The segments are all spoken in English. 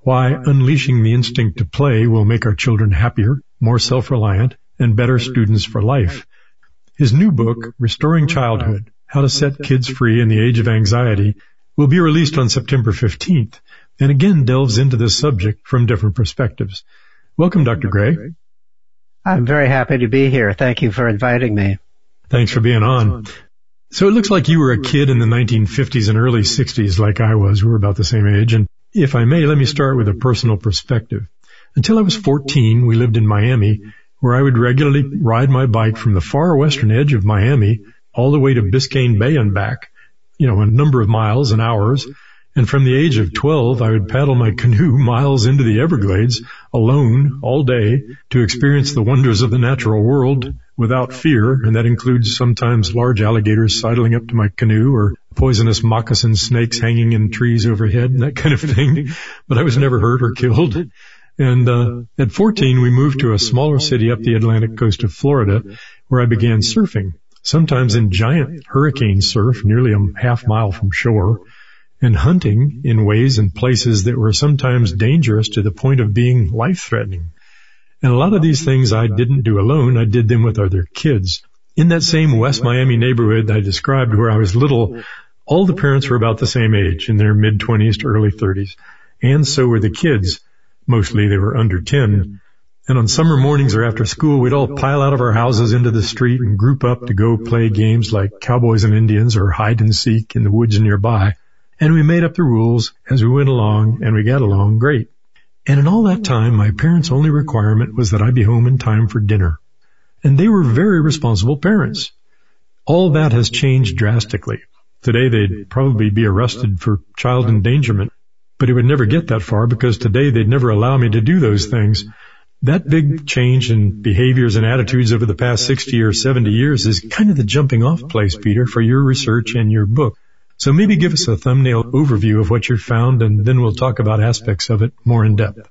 why unleashing the instinct to play will make our children happier, more self-reliant, and better students for life. His new book, Restoring Childhood, How to Set Kids Free in the Age of Anxiety, will be released on September 15th, and again delves into this subject from different perspectives. Welcome, Dr. Gray. I'm very happy to be here. Thank you for inviting me. Thanks for being on. So it looks like you were a kid in the 1950s and early 60s like I was. We were about the same age. And if I may, let me start with a personal perspective. Until I was 14, we lived in Miami, where I would regularly ride my bike from the far western edge of Miami all the way to Biscayne Bay and back, a number of miles and hours. And from the age of 12, I would paddle my canoe miles into the Everglades alone all day to experience the wonders of the natural world without fear. And that includes sometimes large alligators sidling up to my canoe or poisonous moccasin snakes hanging in trees overhead and that kind of thing. But I was never hurt or killed. And at 14, we moved to a smaller city up the Atlantic coast of Florida where I began surfing, sometimes in giant hurricane surf nearly a half mile from shore, and hunting in ways and places that were sometimes dangerous to the point of being life-threatening. And a lot of these things I didn't do alone. I did them with other kids. In that same West Miami neighborhood I described where I was little, all the parents were about the same age, in their mid-20s to early 30s. And so were the kids. Mostly they were under 10. And on summer mornings or after school, we'd all pile out of our houses into the street and group up to go play games like Cowboys and Indians or hide and seek in the woods nearby. And we made up the rules as we went along, and we got along great. And in all that time, my parents' only requirement was that I be home in time for dinner. And they were very responsible parents. All that has changed drastically. Today, they'd probably be arrested for child endangerment, but it would never get that far because today they'd never allow me to do those things. That big change in behaviors and attitudes over the past 60 or 70 years is kind of the jumping off place, Peter, for your research and your book. So maybe give us a thumbnail overview of what you found, and then we'll talk about aspects of it more in depth.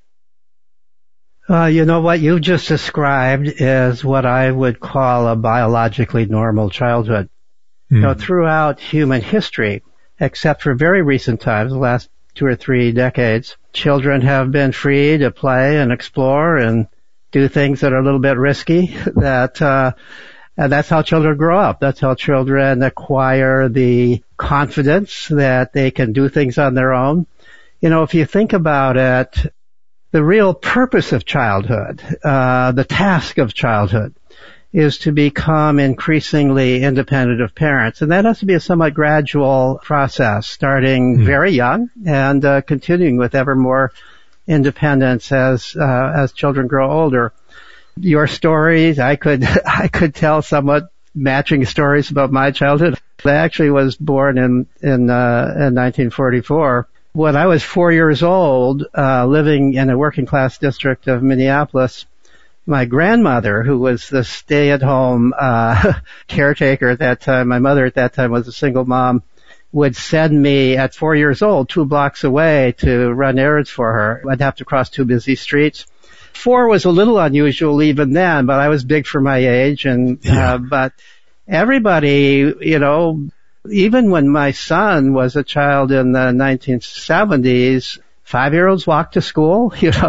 What you just described is what I would call a biologically normal childhood. Throughout human history, except for very recent times, the last 2 or 3 decades, children have been free to play and explore and do things that are a little bit risky. And that's how children grow up. That's how children acquire the confidence that they can do things on their own. If you think about it, the real purpose of childhood, the task of childhood, is to become increasingly independent of parents. And that has to be a somewhat gradual process, starting very young and continuing with ever more independence as children grow older. Your stories, I could tell somewhat matching stories about my childhood. I actually was born in 1944. When I was 4 years old, living in a working class district of Minneapolis, my grandmother, who was the stay-at-home caretaker at that time, my mother at that time was a single mom, would send me at 4 years old 2 blocks away to run errands for her. I'd have to cross 2 busy streets. 4 was a little unusual even then, but I was big for my age, but everybody, even when my son was a child in the 1970s, 5-year-olds walked to school,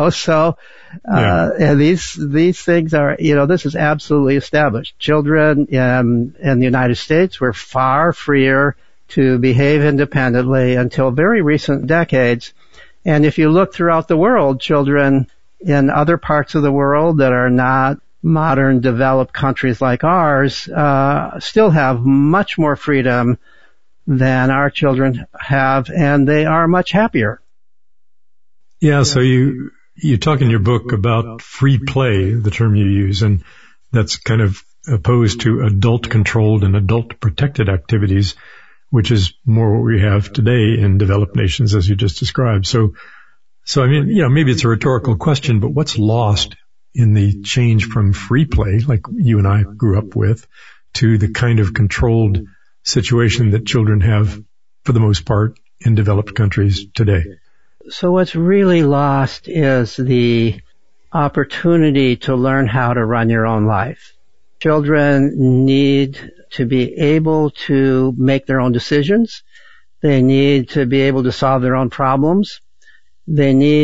and these things are, this is absolutely established. Children in the United States were far freer to behave independently until very recent decades. And if you look throughout the world, children in other parts of the world that are not modern developed countries like ours still have much more freedom than our children have, and they are much happier. Yeah, so you talk in your book about free play, the term you use, and that's kind of opposed to adult-controlled and adult-protected activities, which is more what we have today in developed nations, as you just described. So I mean, maybe it's a rhetorical question, but what's lost in the change from free play, like you and I grew up with, to the kind of controlled situation that children have, for the most part, in developed countries today? So what's really lost is the opportunity to learn how to run your own life. Children need to be able to make their own decisions. They need to be able to solve their own problems. They need